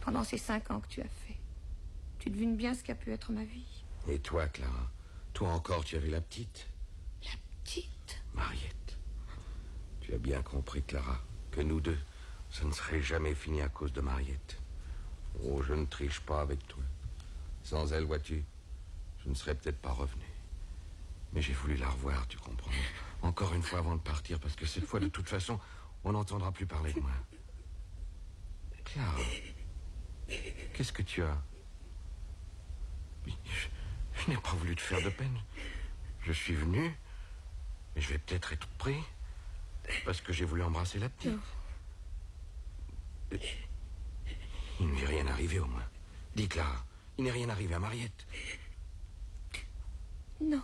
pendant ces 5 ans que tu as fait. Tu devines bien ce qu'a pu être ma vie. Et toi, Clara? Toi encore, tu avais la petite? La petite? Mariette. Tu as bien compris, Clara, que nous deux, ça ne serait jamais fini à cause de Mariette. Oh, je ne triche pas avec toi. Sans elle, vois-tu, je ne serais peut-être pas revenu. Mais j'ai voulu la revoir, tu comprends? Encore une fois avant de partir, parce que cette fois, de toute façon, on n'entendra plus parler de moi. Clara, qu'est-ce que tu as? Je n'ai pas voulu te faire de peine. Je suis venu, mais je vais peut-être être pris, parce que j'ai voulu embrasser la petite. Il ne lui est rien arrivé, au moins. Dis, Clara, il n'est rien arrivé à Mariette. Non.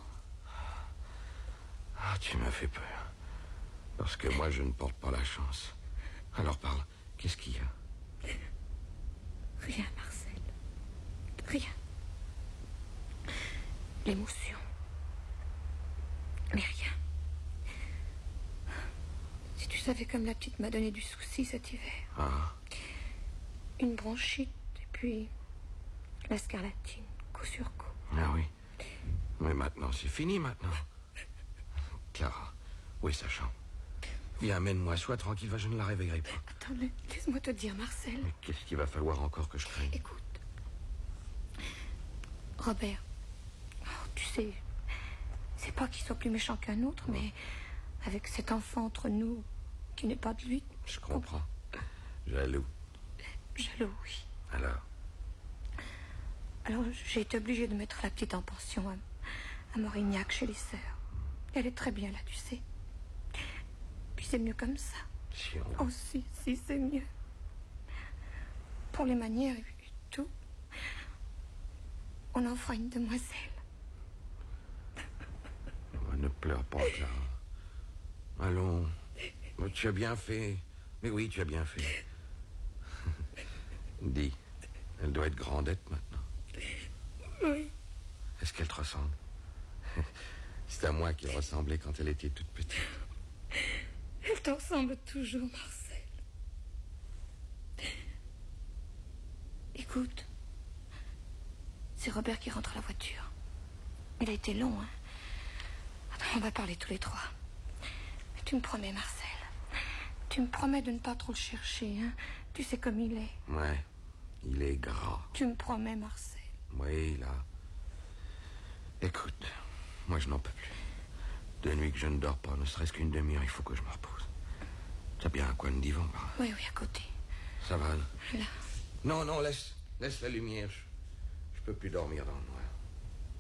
Ah, tu m'as fait peur. Parce que moi, je ne porte pas la chance. Alors parle, qu'est-ce qu'il y a? Rien, Marcel. Rien. L'émotion. Mais rien. Si tu savais comme la petite m'a donné du souci cet hiver. Ah. Une bronchite et puis la scarlatine, coup sur coup. Ah oui. Mais maintenant, c'est fini maintenant. Clara, où est sa chambre? Viens, amène-moi, sois tranquille, va, je ne la réveillerai pas. Attends, laisse-moi te dire, Marcel. Mais qu'est-ce qu'il va falloir encore que je craigne? Écoute. Robert, tu sais, c'est pas qu'il soit plus méchant qu'un autre, mais avec cet enfant entre nous qui n'est pas de lui. Je comprends. Jaloux. Jaloux, oui. Alors, j'ai été obligée de mettre la petite en pension à Morignac, chez les sœurs. Elle est très bien là, tu sais. Puis c'est mieux comme ça. Si Oh, si, c'est mieux. Pour les manières et tout, on en fera une demoiselle. Oh, ne pleure pas, Clara. Allons. Oh, tu as bien fait. Mais oui, tu as bien fait. Dis, elle doit être grandette maintenant. Oui. Est-ce qu'elle te ressemble? C'est à moi qu'elle ressemblait quand elle était toute petite. Elle te ressemble toujours, Marcel. Écoute, c'est Robert qui rentre à la voiture. Il a été long, hein. Attends, on va parler tous les trois. Mais tu me promets, Marcel. Tu me promets de ne pas trop le chercher, hein. Tu sais comme il est. Ouais, il est gras. Tu me promets, Marcel. Oui, là. Écoute, moi je n'en peux plus. De nuit que je ne dors pas, ne serait-ce qu'une demi-heure, il faut que je me repose. T'as bien un coin de divan, par là? Oui, à côté. Ça va? Là. Non, laisse la lumière. Je peux plus dormir dans le noir.